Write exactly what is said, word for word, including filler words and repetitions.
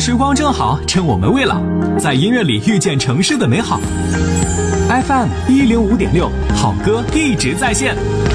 时光正好，趁我们未老，在音乐里遇见城市的美好。F M 一零五点六，好歌一直在线。